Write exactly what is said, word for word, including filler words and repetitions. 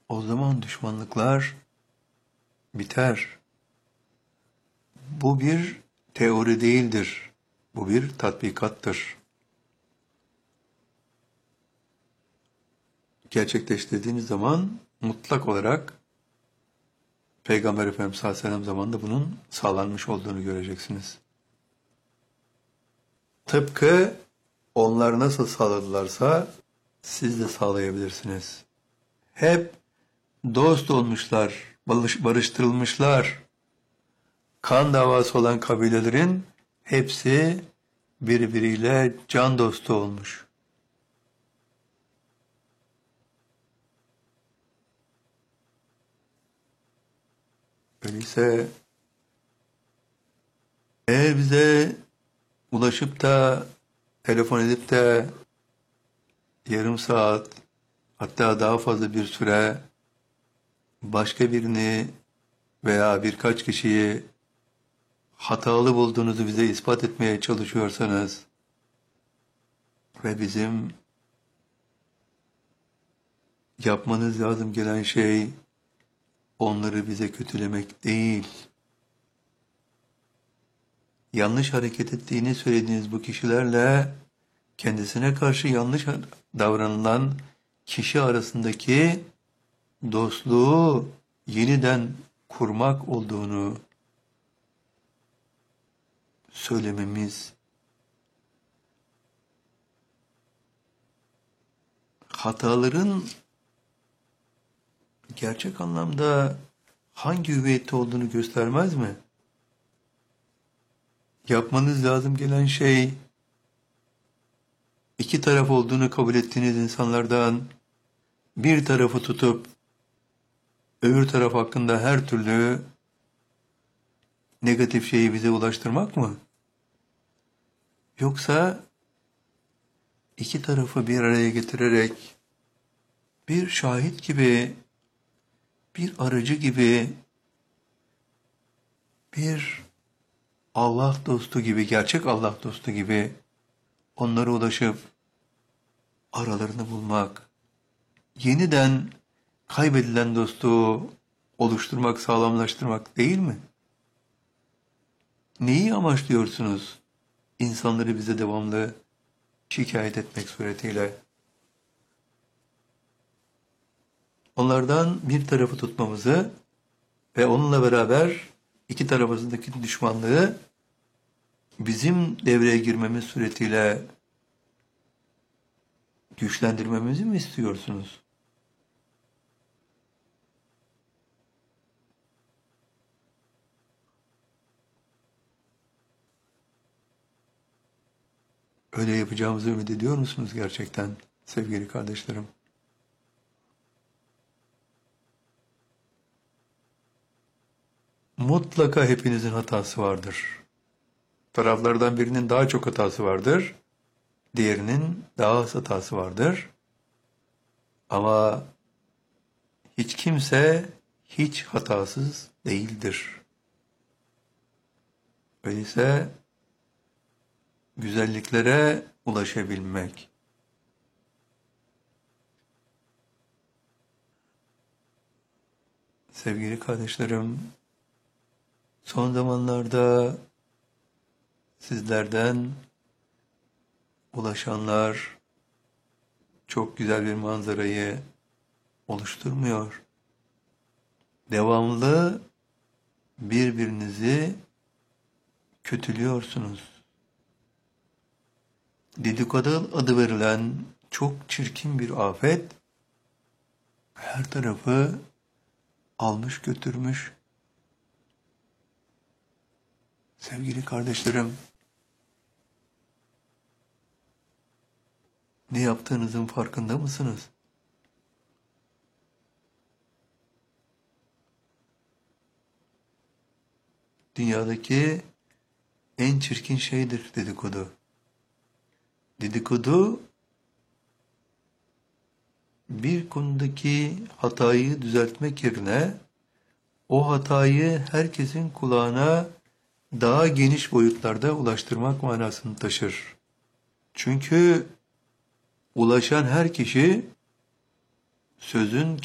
O zaman düşmanlıklar biter. Bu bir teori değildir. Bu bir tatbikattır. Gerçekleştirdiğiniz zaman mutlak olarak Peygamber Efendimiz sallallahu aleyhi ve sellem zamanında bunun sağlanmış olduğunu göreceksiniz. Tıpkı onlar nasıl sağladılarsa siz de sağlayabilirsiniz. Hep dost olmuşlar, barıştırılmışlar. Kan davası olan kabilelerin hepsi birbiriyle can dostu olmuş. Öyleyse eğer bize ulaşıp da telefon edip de yarım saat hatta daha fazla bir süre başka birini veya birkaç kişiyi hatalı bulduğunuzu bize ispat etmeye çalışıyorsanız ve bizim yapmanız lazım gelen şey onları bize kötülemek değil. Yanlış hareket ettiğini söylediğiniz bu kişilerle kendisine karşı yanlış davranılan kişi arasındaki dostluğu yeniden kurmak olduğunu söylememiz, hataların gerçek anlamda hangi hüviyette olduğunu göstermez mi? Yapmanız lazım gelen şey, iki taraf olduğunu kabul ettiğiniz insanlardan bir tarafı tutup öbür taraf hakkında her türlü negatif şeyi bize ulaştırmak mı? Yoksa iki tarafı bir araya getirerek bir şahit gibi, bir aracı gibi, bir Allah dostu gibi, gerçek Allah dostu gibi onlara ulaşıp aralarını bulmak, yeniden kaybedilen dostluğu oluşturmak, sağlamlaştırmak değil mi? Neyi amaçlıyorsunuz? İnsanları bize devamlı şikayet etmek suretiyle. Onlardan bir tarafı tutmamızı ve onunla beraber iki taraf arasındaki düşmanlığı bizim devreye girmemiz suretiyle güçlendirmemizi mi istiyorsunuz? Öyle yapacağımızı ümit ediyor musunuz gerçekten sevgili kardeşlerim? Mutlaka hepinizin hatası vardır. Taraflardan birinin daha çok hatası vardır, diğerinin daha az hatası vardır. Ama hiç kimse hiç hatasız değildir. Öyleyse güzelliklere ulaşabilmek, sevgili kardeşlerim, son zamanlarda sizlerden ulaşanlar çok güzel bir manzarayı oluşturmuyor. Devamlı birbirinizi kötülüyorsunuz. Dedikodu adı verilen çok çirkin bir afet her tarafı almış götürmüş. Sevgili kardeşlerim, ne yaptığınızın farkında mısınız? Dünyadaki en çirkin şeydir dedikodu. Dedikodu, bir konudaki hatayı düzeltmek yerine o hatayı herkesin kulağına daha geniş boyutlarda ulaştırmak manasını taşır. Çünkü ulaşan her kişi sözün